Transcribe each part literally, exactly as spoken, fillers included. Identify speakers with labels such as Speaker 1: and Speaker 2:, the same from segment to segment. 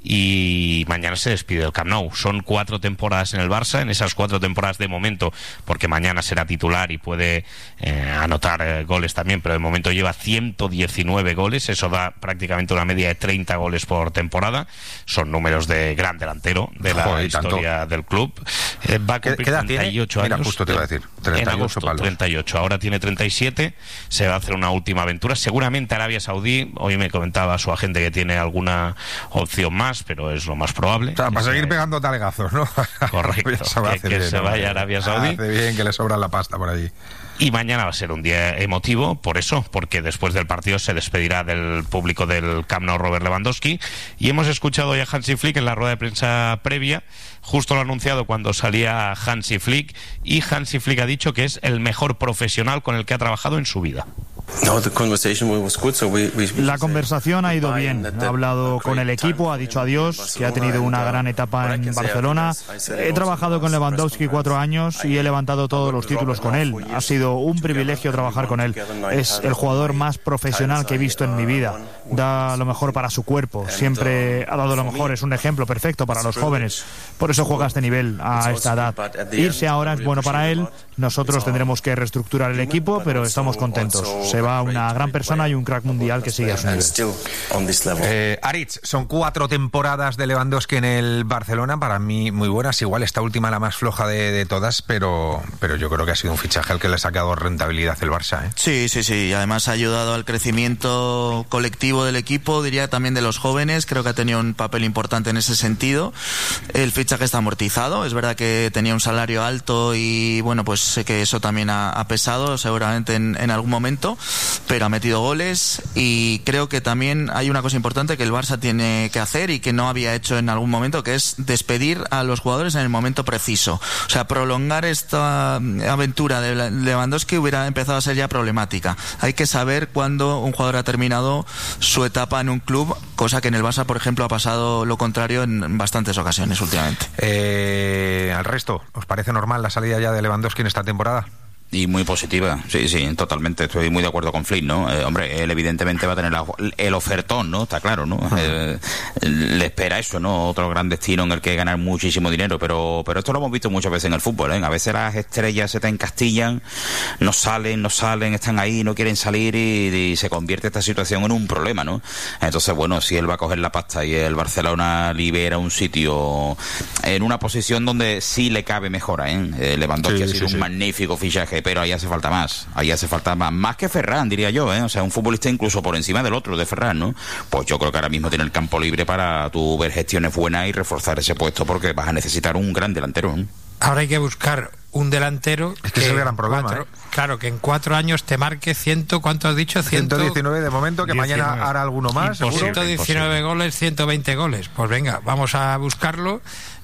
Speaker 1: y mañana se despide del Camp Nou. Son cuatro temporadas en el Barça, en esas cuatro temporadas de momento, porque mañana será titular y puede eh, anotar eh, goles también, pero de momento lleva ciento diecinueve goles, eso da prácticamente una media de treinta goles por temporada. Son números de gran delantero de la
Speaker 2: Joder,
Speaker 1: historia
Speaker 2: tanto.
Speaker 1: del club. Eh, va a cumplir treinta y ocho
Speaker 2: Mira,
Speaker 1: años.
Speaker 2: justo te iba a decir, treinta y ocho
Speaker 1: en agosto,
Speaker 2: palos.
Speaker 1: treinta y ocho. Ahora tiene treinta y siete. Se va a hacer una última aventura. Seguramente Arabia Saudí. Hoy me comentaba su agente que tiene alguna opción más, pero es lo más probable.
Speaker 2: O sea, para
Speaker 1: que
Speaker 2: seguir
Speaker 1: se...
Speaker 2: pegando talegazos, ¿no?
Speaker 1: Correcto. que que
Speaker 2: bien,
Speaker 1: se
Speaker 2: ¿no?
Speaker 1: vaya a Arabia Saudí.
Speaker 2: Hace bien, que le sobra la pasta por allí.
Speaker 1: Y mañana va a ser un día emotivo, por eso, porque después del partido se despedirá del público del Camp Nou Robert Lewandowski. Y hemos escuchado ya a Hansi Flick en la rueda de prensa previa, justo lo ha anunciado cuando salía Hansi Flick, y Hansi Flick ha dicho que es el mejor profesional con el que ha trabajado en su vida.
Speaker 3: La conversación ha ido bien. Ha hablado con el equipo, ha dicho adiós, que ha tenido una gran etapa en Barcelona. He trabajado con Lewandowski cuatro años y he levantado todos los títulos con él. Ha sido un privilegio trabajar con él. Es el jugador más profesional que he visto en mi vida. Da lo mejor para su cuerpo. Siempre ha dado lo mejor. Es un ejemplo perfecto para los jóvenes. Por eso juega a este nivel, a esta edad. Irse ahora es bueno para él. Nosotros tendremos que reestructurar el equipo, pero estamos contentos. Se va una gran persona y un crack mundial que sigue a su nivel.
Speaker 2: Eh, Aritz, son cuatro temporadas de Lewandowski en el Barcelona, para mí muy buenas. Igual esta última la más floja de, de todas, pero, pero yo creo que ha sido un fichaje al que le ha sacado rentabilidad el Barça, ¿eh?
Speaker 4: Sí, sí, sí. Además ha ayudado al crecimiento colectivo del equipo, diría también de los jóvenes. Creo que ha tenido un papel importante en ese sentido. El fichaje está amortizado. Es verdad que tenía un salario alto y bueno, pues sé que eso también ha, ha pesado seguramente en, en algún momento, pero ha metido goles y creo que también hay una cosa importante que el Barça tiene que hacer y que no había hecho en algún momento, que es despedir a los jugadores en el momento preciso. O sea, prolongar esta aventura de Lewandowski hubiera empezado a ser ya problemática. Hay que saber cuándo un jugador ha terminado su etapa en un club, cosa que en el Barça, por ejemplo, ha pasado lo contrario en bastantes ocasiones últimamente.
Speaker 2: Eh, al resto, ¿os parece normal la salida ya de Lewandowski en esta temporada?
Speaker 5: Y muy positiva, sí, sí, totalmente, estoy muy de acuerdo con Flick, ¿no? Eh, hombre, él evidentemente va a tener la, el ofertón, ¿no? Está claro, ¿no? Eh, le espera eso, ¿no? Otro gran destino en el que ganar muchísimo dinero, pero pero esto lo hemos visto muchas veces en el fútbol, ¿eh? A veces las estrellas se te encastillan, no salen, no salen, están ahí, no quieren salir y, y se convierte esta situación en un problema, ¿no? Entonces, bueno, si él va a coger la pasta y el Barcelona libera un sitio en una posición donde sí le cabe mejora, ¿eh? eh Lewandowski sí, ha sido sí, un sí. magnífico fichaje, pero ahí hace falta más, ahí hace falta más, más que Ferran, diría yo, ¿eh? O sea, un futbolista incluso por encima del otro, de Ferran, ¿no? Pues yo creo que ahora mismo tiene el campo libre para tú ver gestiones buenas y reforzar ese puesto, porque vas a necesitar un gran delantero, ¿eh?
Speaker 6: Ahora hay que buscar un delantero.
Speaker 2: Es que, que es el gran problema,
Speaker 6: cuatro,
Speaker 2: ¿eh?
Speaker 6: Claro, que en cuatro años te marque ciento, ¿cuánto has dicho?
Speaker 2: ciento diecinueve de momento, que diecinueve. Mañana hará alguno más, seguro.
Speaker 6: ciento diecinueve goles, ciento veinte goles. Pues venga, vamos a buscarlo.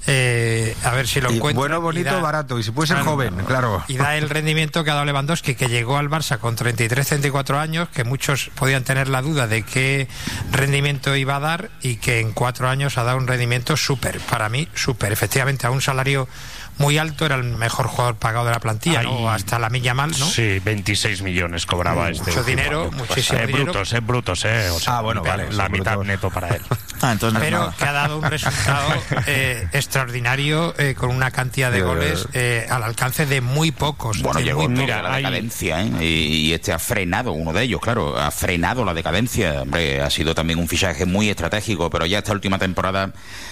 Speaker 6: Eh, a ver si lo encuentro.
Speaker 2: Bueno, bonito, da, barato, y si puede ser claro, joven, claro.
Speaker 6: Y da el rendimiento que ha dado Lewandowski, que llegó al Barça con treinta y tres, treinta y cuatro años, que muchos podían tener la duda de qué rendimiento iba a dar, y que en cuatro años ha dado un rendimiento súper, para mí súper, efectivamente, a un salario muy alto, era el mejor jugador pagado de la plantilla, Ay, ¿no? Hasta la milla mal, ¿no?
Speaker 1: Sí, veintiséis millones cobraba
Speaker 6: mucho
Speaker 1: este.
Speaker 6: Mucho dinero,
Speaker 1: pues,
Speaker 6: muchísimo
Speaker 1: eh,
Speaker 6: dinero.
Speaker 1: Brutos, eh, brutos, eh. O sea,
Speaker 2: ah, bueno, vale.
Speaker 1: La mitad brutos. Neto para él.
Speaker 4: Ah, entonces
Speaker 6: Pero
Speaker 4: nada.
Speaker 6: que ha dado un resultado eh, extraordinario, eh, con una cantidad de goles eh, al alcance de muy pocos.
Speaker 5: Bueno,
Speaker 6: de
Speaker 5: llegó
Speaker 6: muy
Speaker 5: mira, la decadencia, ¿eh? Y, y este ha frenado, uno de ellos, claro, ha frenado la decadencia. Hombre, ha sido también un fichaje muy estratégico, pero ya esta última temporada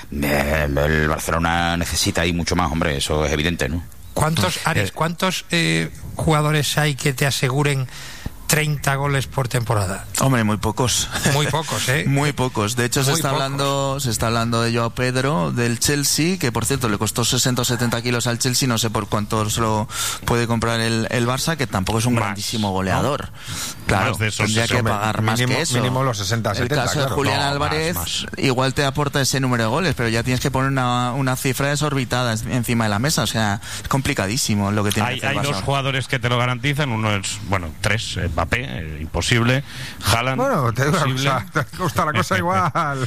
Speaker 5: eh, el Barcelona necesita ahí mucho más, hombre, eso es evidente, ¿no?
Speaker 6: ¿Cuántos, Ares, cuántos eh, jugadores hay que te aseguren treinta goles por temporada?
Speaker 4: Hombre, muy pocos.
Speaker 6: Muy pocos, ¿eh?
Speaker 4: Muy pocos. De hecho,
Speaker 6: muy
Speaker 4: se está
Speaker 6: pocos.
Speaker 4: hablando se está hablando de Joao Pedro, del Chelsea, que por cierto le costó sesenta o setenta kilos al Chelsea, no sé por cuánto se lo puede comprar el, el Barça, que tampoco es un más, grandísimo goleador. ¿no? Claro,
Speaker 1: más de esos
Speaker 4: tendría que pagar más
Speaker 2: mínimo,
Speaker 4: que eso.
Speaker 2: Mínimo los sesenta, setenta.
Speaker 4: El caso
Speaker 2: claro.
Speaker 4: de Julián
Speaker 2: no,
Speaker 4: Álvarez
Speaker 2: más, más.
Speaker 4: igual te aporta ese número de goles, pero ya tienes que poner una, una cifra desorbitada encima de la mesa, o sea, es complicadísimo lo que tiene
Speaker 1: hay,
Speaker 4: que hacer
Speaker 1: hay
Speaker 4: el Barça.
Speaker 1: dos jugadores que te lo garantizan, uno es, bueno, tres, Mbappé, eh, imposible, Haaland,
Speaker 2: bueno, te
Speaker 1: imposible.
Speaker 2: Digo, te gusta la cosa igual.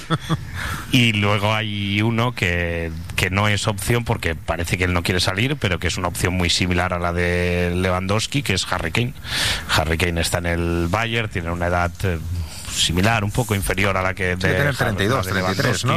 Speaker 1: Y luego hay uno que, que no es opción porque parece que él no quiere salir, pero que es una opción muy similar a la de Lewandowski, que es Harry Kane. Harry Kane está en el Bayern, tiene una edad eh, similar, un poco inferior a la que de,
Speaker 2: sí, tiene treinta y dos, treinta y tres, ¿no?